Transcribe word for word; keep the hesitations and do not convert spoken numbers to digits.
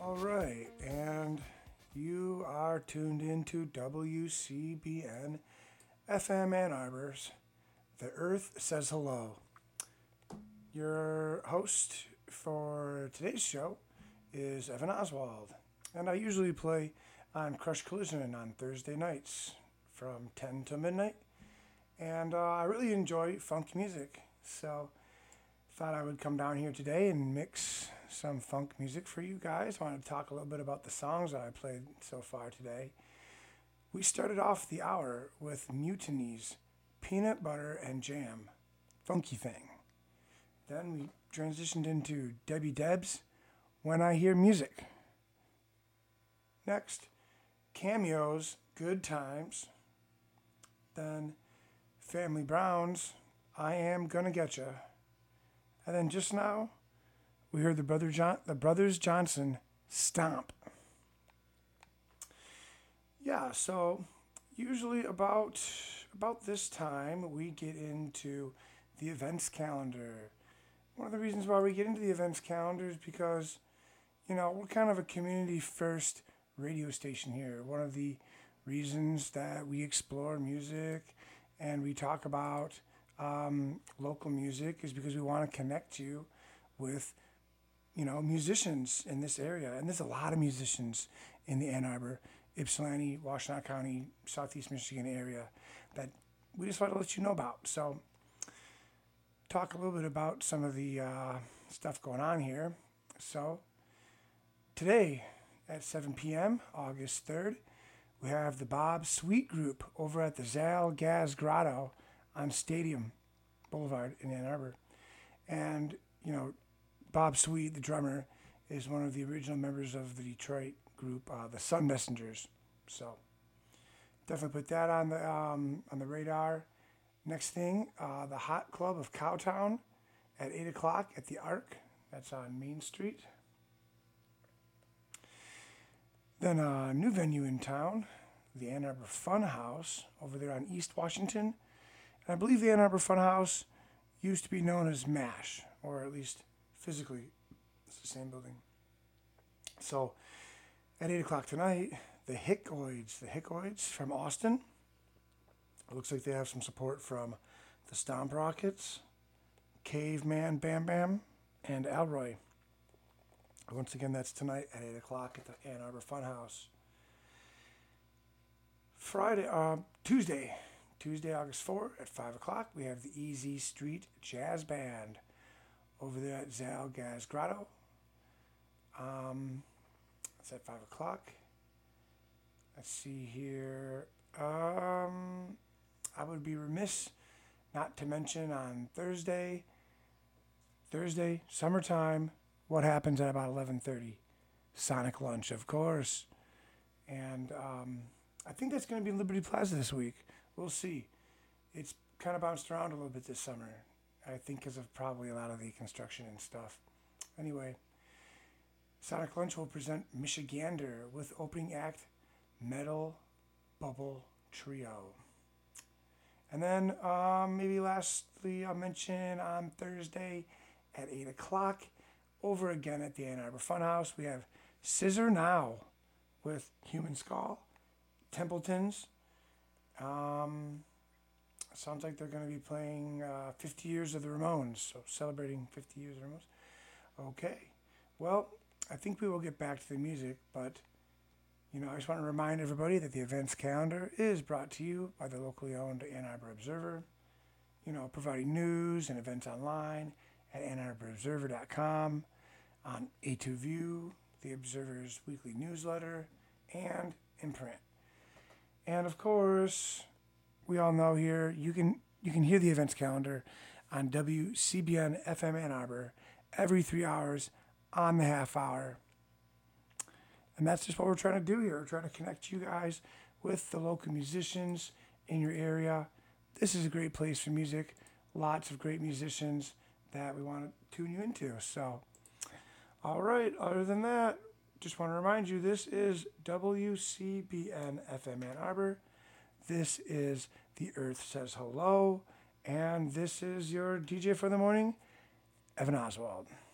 All right, and you are tuned into W C B N F M Ann Arbor's The Earth Says Hello. Your host for today's show is Evan Oswald, and I usually play on Crush Collision on Thursday nights from ten to midnight, and uh, I really enjoy funk music, so thought I would come down here today and mix some funk music for you guys. I wanted to talk a little bit about the songs that I played so far today. We started off the hour with Mutiny's Peanut Butter and Jam, Funky Thing. Then we transitioned into Debbie Debs, When I Hear Music. Next, Cameo's Good Times. Then Family Brown's I Am Gonna Getcha. And then just now, we heard the brother John, the Brothers Johnson, Stomp. Yeah, so usually about about this time we get into the events calendar. One of the reasons why we get into the events calendar is because, you know, we're kind of a community first radio station here. One of the reasons that we explore music and we talk about um, local music is because we want to connect you with, you know, musicians in this area. And there's a lot of musicians in the Ann Arbor, Ypsilanti, Washtenaw County, Southeast Michigan area that we just want to let you know about. So talk a little bit about some of the uh, stuff going on here. So today at seven p.m., August third, we have the Bob Sweet Group over at the Zal Gaz Grotto on Stadium Boulevard in Ann Arbor. And, you know, Bob Sweet, the drummer, is one of the original members of the Detroit group, uh, the Sun Messengers. So definitely put that on the um, on the radar. Next thing, uh, the Hot Club of Cowtown at eight o'clock at the Arc. That's on Main Street. Then a new venue in town, the Ann Arbor Fun House over there on East Washington. And I believe the Ann Arbor Fun House used to be known as MASH, or at least physically, it's the same building. So at eight o'clock tonight, the Hickoids, the Hickoids from Austin. It looks like they have some support from the Stomp Rockets, Caveman Bam Bam, and Alroy. Once again, that's tonight at eight o'clock at the Ann Arbor Funhouse. Friday, uh, Tuesday, Tuesday, August fourth at five o'clock, we have the Easy Street Jazz Band over there at Zal Gaz Grotto. Um, it's at five o'clock. Let's see here. Um, I would be remiss not to mention on Thursday, Thursday, summertime, what happens at about eleven thirty? Sonic Lunch, of course. And um, I think that's going to be in Liberty Plaza this week. We'll see. It's kind of bounced around a little bit this summer. I think because of probably a lot of the construction and stuff. Anyway, Sonic Lunch will present Michigander with opening act Metal Bubble Trio. And then um, maybe lastly, I'll mention on Thursday at eight o'clock, over again at the Ann Arbor Funhouse, we have Scissor Now with Human Skull, Templetons. Um, sounds like they're going to be playing uh, fifty years of the Ramones, so celebrating fifty years of the Ramones. Okay, well, I think we will get back to the music, but you know, I just want to remind everybody that the events calendar is brought to you by the locally owned Ann Arbor Observer, you know, providing news and events online at ann arbor observer dot com, on A two View, the Observer's weekly newsletter, and in print. And of course, we all know here, you can you can hear the events calendar on W C B N F M Ann Arbor every three hours on the half hour. And that's just what we're trying to do here. We're trying to connect you guys with the local musicians in your area. This is a great place for music. Lots of great musicians that we want to tune you into. So, all right, other than that, just want to remind you, this is W C B N F M Ann Arbor. This is The Earth Says Hello. And this is your D J for the morning, Evan Oswald.